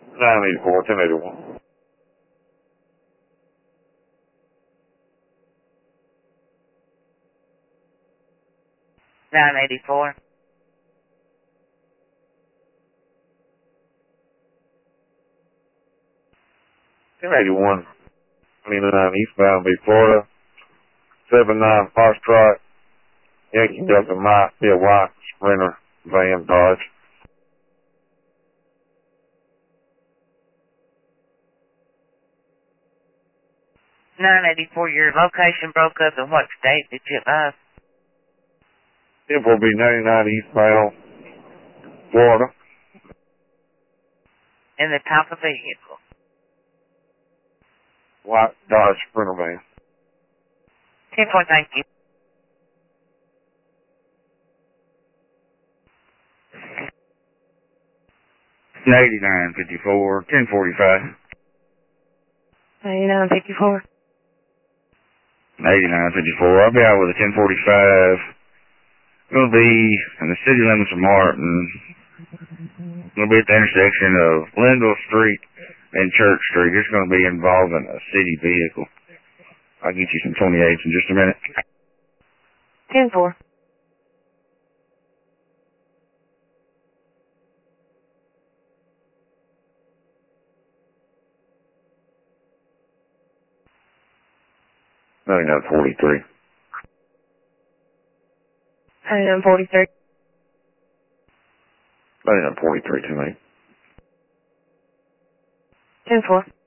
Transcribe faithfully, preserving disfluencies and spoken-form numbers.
nine eighty-four, ten eighty-one. nine eighty-four. ten eighty-one. twenty-nine eastbound B Florida. seven nine Foxtrot. Yankee Delta Mike, be a white Sprinter van Dodge. nine eighty-four, your location broke up in what state did you advise? It will be ninety-nine eastbound Florida. And the type of vehicle? White Dodge Sprinter van. ten four, thank you. ninety-nine fifty-four, ten forty-five. ninety-nine fifty-four. eighty-nine fifty-four. I'll be out with a ten forty-five. It'll be in the city limits of Martin. It'll be at the intersection of Linville Street and Church Street. It's going to be involving a city vehicle. I'll get you some twenty-eights in just a minute. ten four. ninety-nine forty-three. ninety-nine forty-three. ninety-nine forty-three, ten eight. ten four.